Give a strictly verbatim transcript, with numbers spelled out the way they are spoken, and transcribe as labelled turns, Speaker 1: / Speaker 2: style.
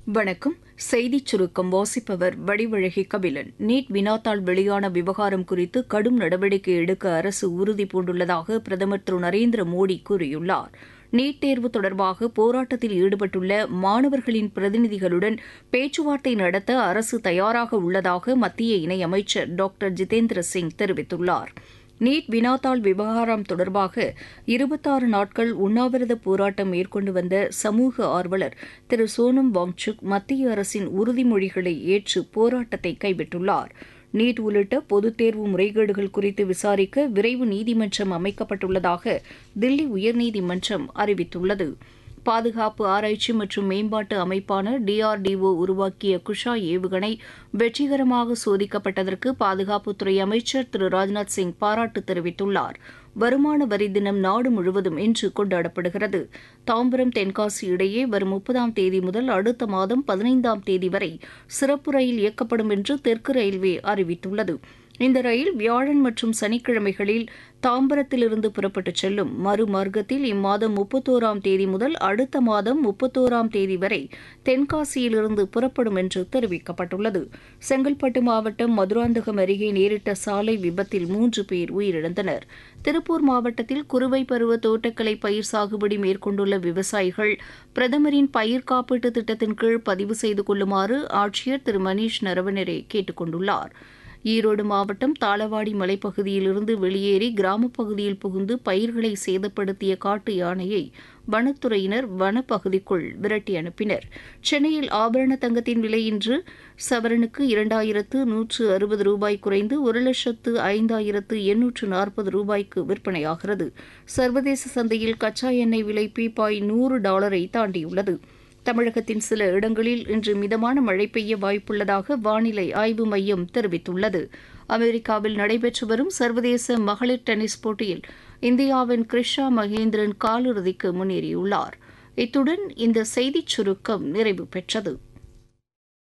Speaker 1: வணக்கம். செய்திச் சுருக்கம் வாசிப்பவர் வடிவழகி கபிலன். நீட் வினாத்தாள் வெளியான விவகாரம் குறித்து கடும் நடவடிக்கை எடுக்க அரசு உறுதி பூண்டுள்ளதாக பிரதமர் திரு நரேந்திர மோடி கூறியுள்ளார். நீட் தேர்வு தொடர்பாக போராட்டத்தில் ஈடுபட்டுள்ள மாணவர்களின் பிரதிநிதிகளுடன் பேச்சுவார்த்தை நடத்த அரசு தயாராக உள்ளதாக மத்திய இணையமைச்சர் டாக்டர் ஜிதேந்திர சிங் தெரிவித்துள்ளார். நீட் வினாத்தாள் விவகாரம் தொடர்பாக இருபத்தாறு நாட்கள் உண்ணாவிரத போராட்டம் மேற்கொண்டு வந்த சமூக ஆர்வலர் திரு சோனம் வாங்சுக் மத்திய அரசின் உறுதிமொழிகளை ஏற்று போராட்டத்தை கைவிட்டுள்ளார். நீட் உள்ளிட்ட பொதுத் தேர்வு முறைகேடுகள் குறித்து விசாரிக்க விரைவு நீதிமன்றம் அமைக்கப்பட்டுள்ளதாக தில்லி உயர்நீதிமன்றம் அறிவித்துள்ளது. பாதுகாப்பு ஆராய்ச்சி மற்றும் மேம்பாட்டு அமைப்பான டிஆர்டிஓ உருவாக்கிய குஷா ஏவுகணை வெற்றிகரமாக சோதிக்கப்பட்டதற்கு பாதுகாப்புத்துறை அமைச்சர் திரு ராஜ்நாத் சிங் பாராட்டு தெரிவித்துள்ளார். வருமான வரி தினம் நாடு முழுவதும் இன்று கொண்டாடப்படுகிறது. தாம்பரம் தென்காசி இடையே வரும் முப்பதாம் தேதி முதல் அடுத்த மாதம் பதினைந்தாம் தேதி வரை சிறப்பு ரயில் இயக்கப்படும் என்று தெற்கு ரயில்வே அறிவித்துள்ளது. இந்த ரயில் வியாழன் மற்றும் சனிக்கிழமைகளில் தாம்பரத்திலிருந்து புறப்பட்டுச் செல்லும். மறுமார்க்கத்தில் இம்மாதம் முப்பத்தோராம் தேதி முதல் அடுத்த மாதம் முப்பத்தோராம் தேதி வரை தென்காசியிலிருந்து புறப்படும் என்று தெரிவிக்கப்பட்டுள்ளது. செங்கல்பட்டு மாவட்டம் மதுராந்தகம் அருகே நேரிட்ட சாலை விபத்தில் மூன்று பேர் உயிரிழந்தனர். திருப்பூர் மாவட்டத்தில் குறுவை பருவ தோட்டக்கலை பயிர் சாகுபடி மேற்கொண்டுள்ள விவசாயிகள் பிரதமரின் பயிர் காப்பீட்டு திட்டத்தின் கீழ் பதிவு செய்து கொள்ளுமாறு ஆட்சியர் திரு மணீஷ் நரவனரே கேட்டுக் கொண்டுள்ளார். ஈரோடு மாவட்டம் தாளவாடி மலைப்பகுதியிலிருந்து வெளியேறி கிராமப் பகுதியில் புகுந்து பயிர்களை சேதப்படுத்திய காட்டு யானையை வனத்துறையினர் வனப்பகுதிக்குள் விரட்டி அனுப்பினர். சென்னையில் ஆபரண தங்கத்தின் விலை இன்று சவரனுக்கு இரண்டாயிரத்து நூற்று அறுபது ரூபாய் குறைந்து ஒரு லட்சத்து ஐந்தாயிரத்து எண்ணூற்று நாற்பது ரூபாய்க்கு விற்பனையாகிறது. சர்வதேச சந்தையில் கச்சா எண்ணெய் விலை பீப்பாய் நூறு டாலரை தாண்டியுள்ளது. தமிழகத்தின் சில இடங்களில் இன்று மிதமான மழை பெய்ய வாய்ப்புள்ளதாக வானிலை ஆய்வு மையம் தெரிவித்துள்ளது. அமெரிக்காவில் நடைபெற்று வரும் சர்வதேச மகளிர் டென்னிஸ் போட்டியில் இந்தியாவின் கிருஷா மகேந்திரன் காலிறுதிக்கு முன்னேறியுள்ளார். இத்துடன் இந்த செய்திச் சுருக்கம் நிறைவு பெற்றது.